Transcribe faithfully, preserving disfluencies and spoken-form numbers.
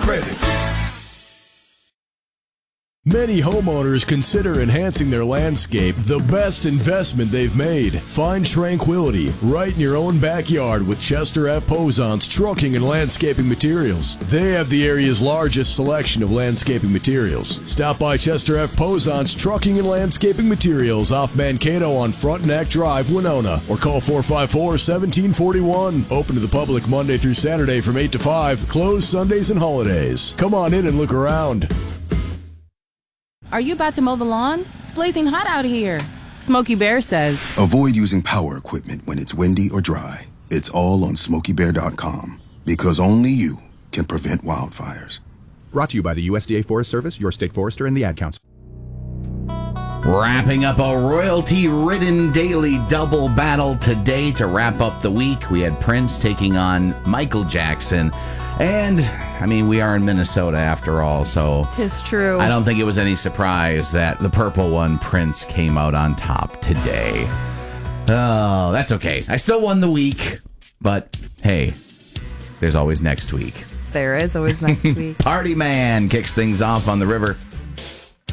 credit. Many homeowners consider enhancing their landscape the best investment they've made. Find tranquility right in your own backyard with Chester F. Posant's Trucking and Landscaping Materials. They have the area's largest selection of landscaping materials. Stop by Chester F. Posant's Trucking and Landscaping Materials off Mankato on Frontenac Drive, Winona, or call four five four, one seven four one. Open to the public Monday through Saturday from eight to five, closed Sundays and holidays. Come on in and look around. Are you about to mow the lawn? It's blazing hot out here. Smokey Bear says, Avoid using power equipment when it's windy or dry. It's all on smokey bear dot com because only you can prevent wildfires. Brought to you by the U S D A Forest Service, your state forester, and the Ad Council. Wrapping up a royalty-ridden daily double battle today to wrap up the week. We had Prince taking on Michael Jackson. And, I mean, we are in Minnesota after all, so... Tis true. I don't think it was any surprise that the purple one, Prince, came out on top today. Oh, that's okay. I still won the week, but hey, there's always next week. There is always next week. Party Man kicks things off on the river.